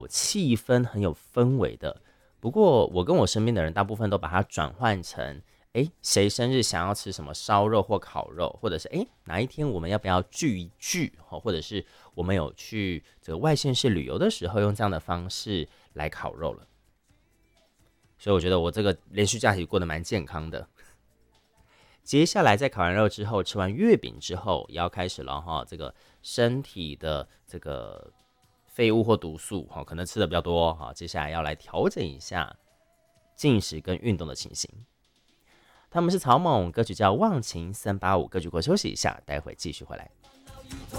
气氛、很有氛围的。不过我跟我身边的人大部分都把它转换成，谁生日想要吃什么烧肉或烤肉，或者是哪一天我们要不要聚一聚，或者是我们有去这个外县市旅游的时候，用这样的方式来烤肉了。所以我觉得我这个连续假期过得蛮健康的。接下来在烤完肉之后，吃完月饼之后，也要开始了哈。这个身体的这个废物或毒素哈，可能吃的比较多哈。接下来要来调整一下进食跟运动的情形。他们是草蜢，歌曲叫《忘情385》，歌曲过休息一下，待会继续回来。